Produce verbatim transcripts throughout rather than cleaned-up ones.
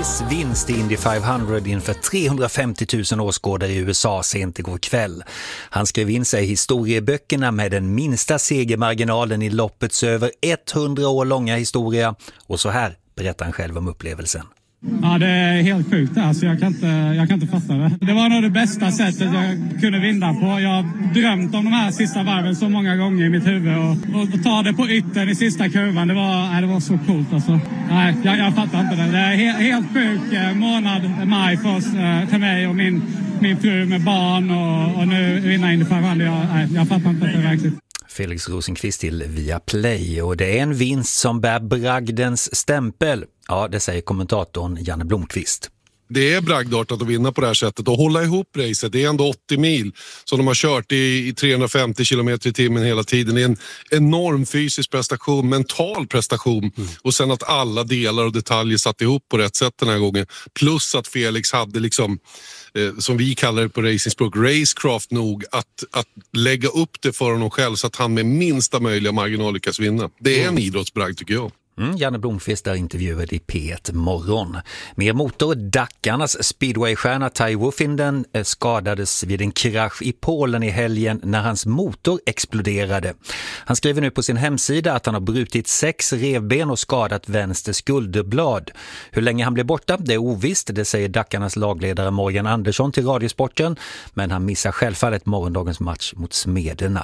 Pettis vinst i Indy femhundra inför trehundrafemtio tusen åskådare i U S A sent igår kväll. Han skrev in sig i historieböckerna med den minsta segermarginalen i loppets över hundra år långa historia. Och så här berättar han själv om upplevelsen. Ja, det är helt sjukt. Alltså, jag, kan inte, jag kan inte fatta det. Det var nog det bästa sättet jag kunde vinna på. Jag har drömt om de här sista varven så många gånger i mitt huvud. Och, och, och ta det på yttern i sista kurvan, det var, nej, det var så coolt. Alltså. Nej, jag, jag fattar inte det. Det är helt, helt sjuk eh, månad, maj för oss, eh, för mig och min, min fru med barn. Och, och nu vinna Indy femhundra. Jag, nej, jag fattar inte att det är verkligt. Felix Rosenqvist till Viaplay, och det är en vinst som bär bragdens stämpel. Ja, det säger kommentatorn Janne Blomqvist. Det är bragdartat att vinna på det här sättet och hålla ihop racet. Det är ändå åttio mil som de har kört i, i trehundrafemtio kilometer i timmen hela tiden. Det är en enorm fysisk prestation, mental prestation. Mm. Och sen att alla delar och detaljer satt ihop på rätt sätt den här gången. Plus att Felix hade liksom, eh, som vi kallar det på racingspråk, racecraft nog att, att lägga upp det för honom själv så att han med minsta möjliga marginal lyckas vinna. Det är en idrottsbragd tycker jag. Mm, Janne Blomqvist är intervjuad i P ett morgon. Mer motor, Dackarnas speedwaystjärna Ty Woffinden skadades vid en krasch i Polen i helgen när hans motor exploderade. Han skriver nu på sin hemsida att han har brutit sex revben och skadat vänster skulderblad. Hur länge han blir borta, det är ovisst, det säger Dackarnas lagledare Morgan Andersson till Radiosporten, men han missar självfallet morgondagens match mot Smederna.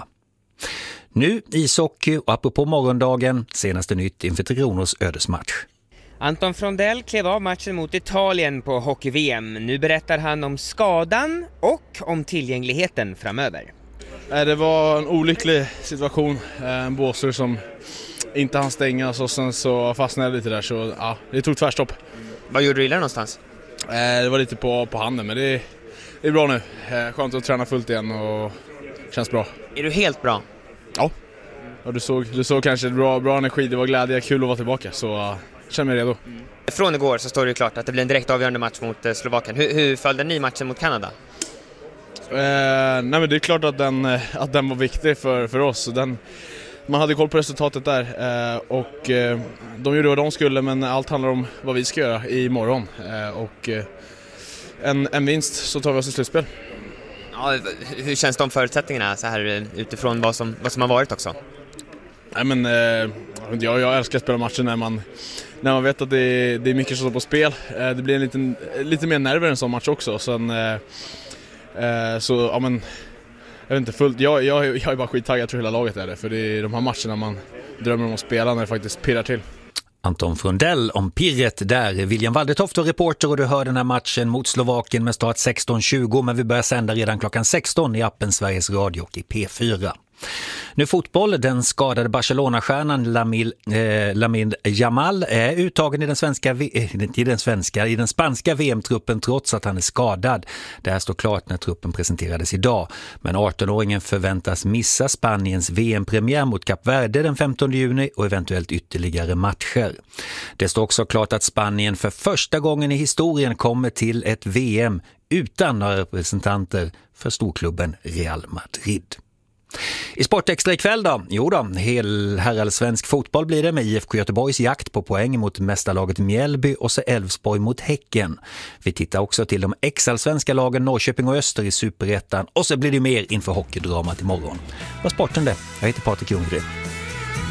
Nu ishockey och apropå morgondagen, senaste nytt inför Tre Kronors ödesmatch. Anton Frondell klev av matchen mot Italien på hockey-V M. Nu berättar han om skadan och om tillgängligheten framöver. Det var en olycklig situation. En båser som inte hann stängas och sen så fastnade lite där. Så ja, det tog tvärstopp. Vad gjorde du illa någonstans? Det var lite på, på handen, men det, det är bra nu. Skönt att träna fullt igen och känns bra. Är du helt bra? Ja, ja du, såg, du såg kanske bra, bra energi, det var glädje, kul att vara tillbaka, så uh, känner mig redo. Mm. Från igår så står det klart att det blir en direkt avgörande match mot uh, Slovakien. Hur, hur följde ni matchen mot Kanada? Eh, nej men det är klart att den, att den var viktig för, för oss. Den, man hade koll på resultatet där eh, och eh, de gjorde vad de skulle, men allt handlar om vad vi ska göra imorgon. Eh, och eh, en, en vinst så tar vi oss i slutspel. Ja, hur känns de förutsättningarna så här utifrån vad som, vad som har varit också? Nej, men, eh, jag, jag älskar att spela matcher när man, när man vet att det är, det är mycket som står på spel. Eh, det blir en liten, lite mer nerver en sån match också. Sen, eh, eh, så, ja, men, jag vet inte, fullt, jag, jag, jag är bara skittaggad, jag tror hela laget är det. För det är de här matcherna man drömmer om att spela när det faktiskt pirrar till. Anton Frondell om pirret där. William Waldertoft och reporter, och du hör den här matchen mot Slovakien med start sexton tjugo, men vi börjar sända redan klockan sexton i appen Sveriges Radio och i P fyra. Nu fotboll, den skadade Barcelona-stjärnan Lamil, eh, Lamine Yamal är uttagen i den, svenska, i, den svenska, i den spanska V M-truppen trots att han är skadad. Det här står klart när truppen presenterades idag. Men arton-åringen förväntas missa Spaniens V M-premiär mot Kap Verde den femtonde juni och eventuellt ytterligare matcher. Det står också klart att Spanien för första gången i historien kommer till ett V M utan några representanter för storklubben Real Madrid. I Sportextra ikväll då? Jo då, hel herrallsvensk fotboll blir det med I F K Göteborgs jakt på poäng mot mästarlaget Mjällby och så Elfsborg mot Häcken. Vi tittar också till de ex-allsvenska lagen Norrköping och Öster i Superettan, och så blir det mer inför hockeydramat imorgon. Vad sporten det? Jag heter Patrik Ljunggren.